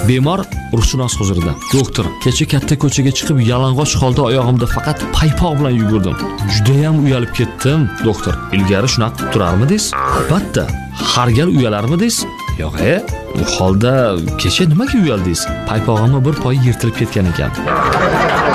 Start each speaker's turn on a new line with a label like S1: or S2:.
S1: Bemor ruhshunos huzurida. Doktor, kecha katta ko'chaga chiqib yalang'och holda oyog'imda faqat paypoq bilan yugurdim. Juda ham uyalib ketdim. Doktor, ilgari shunaqa qilib turarmidingiz? Albatta. Har gal uyalarmidingiz? Yo'q, u holda kecha nimaga uyaldingiz? Paypog'imni bir poyi yirtilib ketgan ekan.